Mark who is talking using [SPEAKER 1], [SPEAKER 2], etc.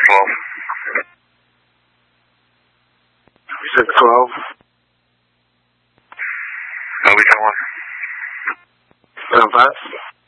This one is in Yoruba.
[SPEAKER 1] 12.
[SPEAKER 2] You said 12?
[SPEAKER 1] No, we got one.
[SPEAKER 2] 75?